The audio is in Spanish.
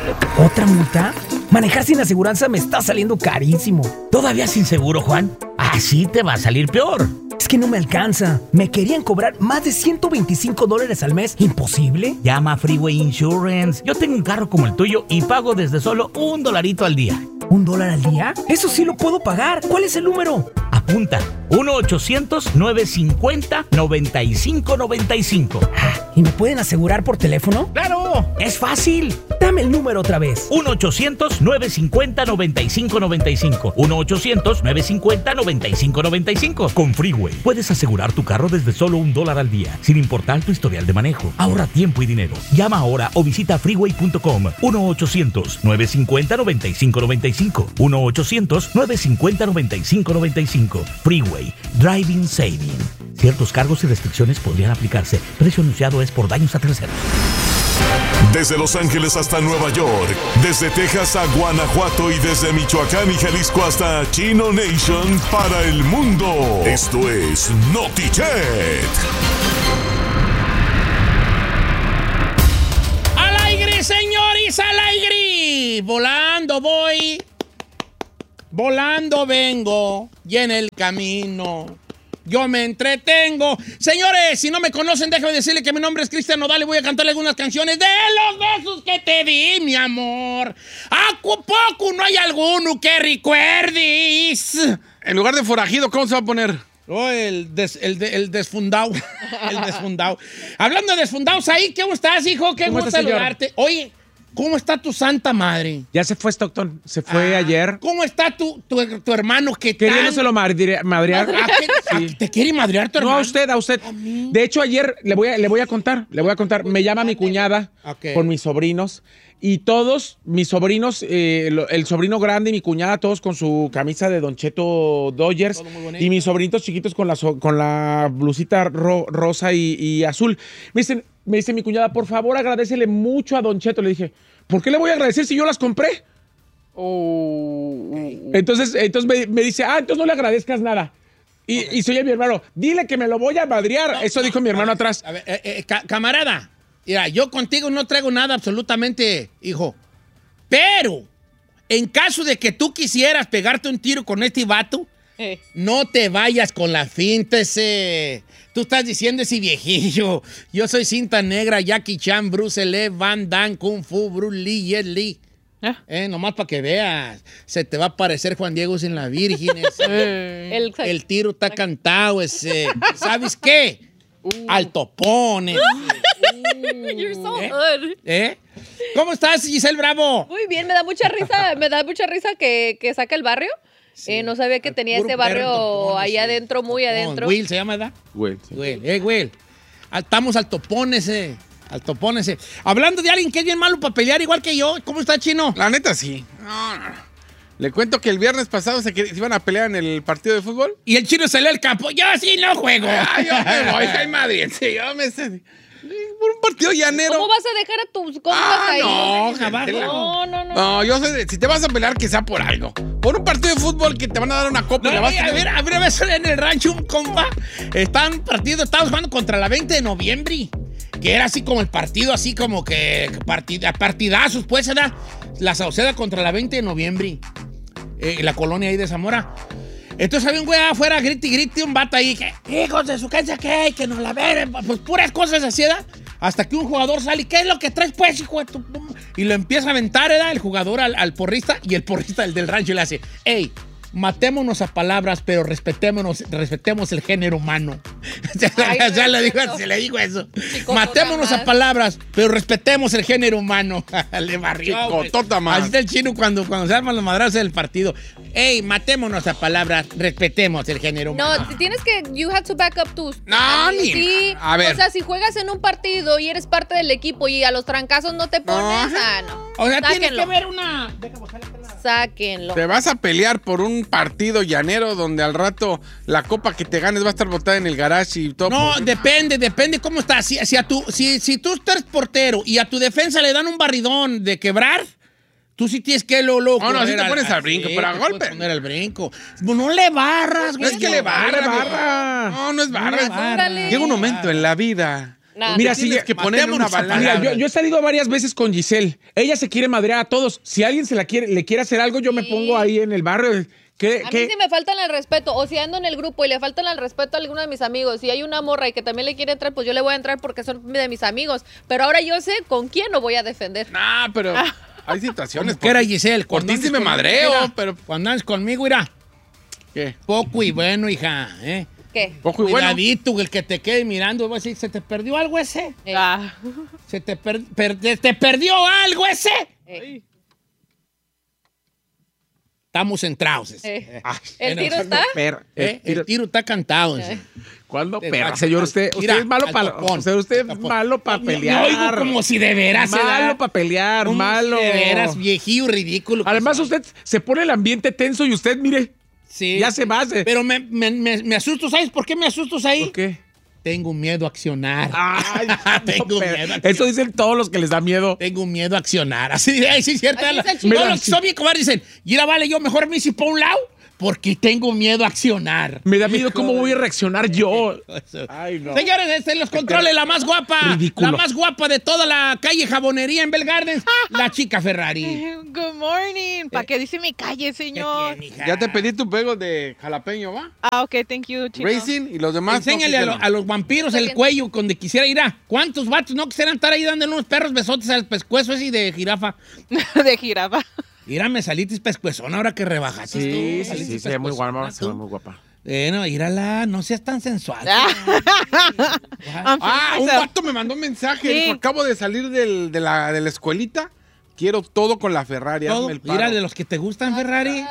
¿Otra multa? Manejar sin aseguranza me está saliendo carísimo. ¿Todavía sin seguro, Juan? Así te va a salir peor. Es que no me alcanza. Me querían cobrar más de $125 al mes. ¿Imposible? Llama a Freeway Insurance. Yo tengo un carro como el tuyo y pago desde solo $1 al día. ¿$1 al día? Eso sí lo puedo pagar. ¿Cuál es el número? Apunta. 1-800-950-9595. ¿Y me pueden asegurar por teléfono? ¡Claro! ¡Es fácil! Dame el número otra vez. 1-800-950-9595. 1-800-950-9595. Con Freeway puedes asegurar tu carro desde solo $1 al día, sin importar tu historial de manejo. Ahorra tiempo y dinero. Llama ahora o visita freeway.com. 1-800-950-9595. 1-800-950-9595. Freeway. Driving Saving. Ciertos cargos y restricciones podrían aplicarse. Precio anunciado es por daños a terceros. Desde Los Ángeles hasta Nueva York, desde Texas a Guanajuato y desde Michoacán y Jalisco hasta Chino Nation para el mundo. Esto es Notichet. ¡Al aire, señores! ¡Al aire! Volando voy, volando vengo, y en el camino yo me entretengo. Señores, si no me conocen, déjenme decirle que mi nombre es Cristian Nodal y voy a cantarle algunas canciones de los besos que te di, mi amor. ¿A poco no hay alguno que recuerdes? En lugar de forajido, ¿cómo se va a poner? Oh, el desfundado. El desfundado. Hablando de desfundados ahí, ¿cómo estás, hijo? Qué gusto saludarte. Oye, ¿cómo está tu santa madre? Ya se fue, Stockton. Se fue ayer. ¿Cómo está tu hermano que Queriéndoselo madrear. Sí. ¿Te quiere madrear tu hermano? No, a usted. De hecho, ayer le voy a contar. Me llama mi cuñada con mis sobrinos. Y todos mis sobrinos, el sobrino grande y mi cuñada, todos con su camisa de Don Cheto Dodgers. Y mis sobrinitos chiquitos con la blusita rosa y azul. Me dice mi cuñada, por favor, agradécele mucho a Don Cheto. Le dije, ¿por qué le voy a agradecer si yo las compré? Entonces me dice, entonces no le agradezcas nada. Y soy mi hermano, dile que me lo voy a madrear. Eso dijo mi hermano atrás. A ver, camarada, mira, yo contigo no traigo nada absolutamente, hijo. Pero, en caso de que tú quisieras pegarte un tiro con este vato, no te vayas con la finta ese. Tú estás diciendo ese viejillo. Yo soy cinta negra, Jackie Chan, Bruce Lee, Van Damme, Kung Fu, Bruce Lee, Jet Li. Nomás para que veas. Se te va a parecer Juan Diego sin la Virgen. El tiro está cantado ese. ¿Sabes qué? Al topón. You're so good. ¿Cómo estás, Giselle Bravo? Muy bien, me da mucha risa que saca el barrio. Sí. No sabía que tenía ese barrio ahí adentro, muy adentro. Will se llama, ¿verdad? Will. Sí. Will. Estamos al topón ese. Hablando de alguien que es bien malo para pelear, igual que yo. ¿Cómo está, Chino? La neta, sí. No. Le cuento que el viernes pasado se iban a pelear en el partido de fútbol. Y el Chino salió al campo. Yo sí no juego. Yo me voy, soy madriense. Por un partido llanero. ¿Cómo vas a dejar a tus compas ahí? No. No, yo sé, si te vas a pelear, que sea por algo. Por un partido de fútbol que te van a dar una copa. No, a ver, en el rancho un compa. Estábamos jugando contra la 20 de noviembre. Que era así como el partido, así como que partidazos, pues, era la Sauceda contra la 20 de noviembre. La colonia ahí de Zamora. Entonces había un güey afuera, grite, un vato ahí, que hijos de su casa, que nos la ven, pues puras cosas así, ¿verdad? Hasta que un jugador sale, ¿qué es lo que traes, pues, hijo de tu...? Y lo empieza a aventar, ¿verdad? El jugador al porrista, y el porrista, el del rancho, le hace, ¡ey! Matémonos a palabras, pero respetemos el género humano. Se le dijo eso. Matémonos a palabras, pero respetemos el género humano. Le barrió. Así está el Chino cuando se arman los madrazos del partido. Ey, matémonos a palabras, respetemos el género humano. No, tienes que, you have to back up tus. No, ni. Sí, a ver. O sea, si juegas en un partido y eres parte del equipo y a los trancazos no te pones, no. O sea, tienes Sáquenlo. que ver una... Sáquenlo. Te vas a pelear por un partido llanero donde al rato la copa que te ganes va a estar botada en el garage y todo. No, depende cómo estás. Si tú estás portero y a tu defensa le dan un barridón de quebrar, tú sí tienes que lo no, si te pones al brinco, pero a golpe. Poner al brinco. No le barras, güey. No es que le barra. No es barra. Órale. Llega un momento en la vida Nah. Mira, si tienes que poner una balanza. Mira, yo he salido varias veces con Giselle. Ella se quiere madrear a todos. Si alguien le quiere hacer algo, yo me pongo ahí en el barrio. A mí sí me faltan el respeto, o si ando en el grupo y le faltan el respeto a alguno de mis amigos, si hay una morra y que también le quiere entrar, pues yo le voy a entrar porque son de mis amigos, pero ahora yo sé con quién lo voy a defender. Nah, pero hay situaciones. ¿Qué era, Giselle? Por ti sí me madreo, pero... Cuando andas conmigo, mira. ¿Qué? Poco y bueno, hija, ¿eh? ¿Qué? Poco y bueno. Cuidadito, el que te quede mirando, va a decir, ¿se te perdió algo ese? ¿Se te perdió algo ese? Estamos centrados. ¿El tiro está? El tiro está cantado. ¿Cuándo perra, señor? Usted es malo para pelear. Yo oigo como si de veras. Malo para pelear, malo. De veras, viejillo, ridículo. Además, usted se pone el ambiente tenso y usted, mire, ya se va. Pero me asusto, ¿sabes por qué me asusto ahí? ¿Por qué? Tengo miedo a accionar. Ay, Tengo miedo a accionar. Eso dicen todos los que les da miedo. Tengo miedo a accionar. Así es cierto. Todos los que son bien cobardes dicen, mira, vale, yo mejor me hice por un lado porque tengo miedo a accionar. Me da miedo cómo voy a reaccionar yo. Ay, no. Señores, en los controles, la más guapa. Ridículo. La más guapa de toda la calle Jabonería en Bell Gardens, la chica Ferrari. Good morning. ¿Para qué dice mi calle, señor? Ya te pedí tu pego de jalapeño, ¿va? Ok, thank you, Chino. Racing y los demás. Enséñale a los vampiros el cuello donde quisiera ir a. ¿Cuántos vatos no quisieran estar ahí dándole unos perros besotes al pescuezo ese de jirafa? De jirafa. Mira, me saliste pescuezón ahora que rebajaste Sí, tú. sí, se ve muy guapa, se ve muy guapa. Bueno, mírala, no seas tan sensual. Un vato me mandó un mensaje. Sí. Dijo, acabo de salir de la escuelita. Quiero todo con la Ferrari. Todo. Hazme el paro. Mira, de los que te gustan, Ferrari.